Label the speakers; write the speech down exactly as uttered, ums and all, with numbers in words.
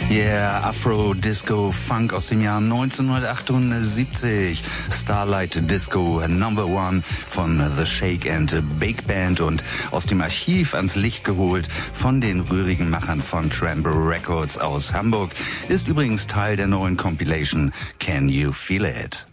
Speaker 1: Yeah, Afro-Disco-Funk aus dem Jahr neunzehnhundertachtundsiebzig. Starlight Disco Number One von The Shake and Bake Band und aus dem Archiv ans Licht geholt von den rührigen Machern von Tramp Records aus Hamburg. Ist übrigens Teil der neuen Compilation Can You Feel It?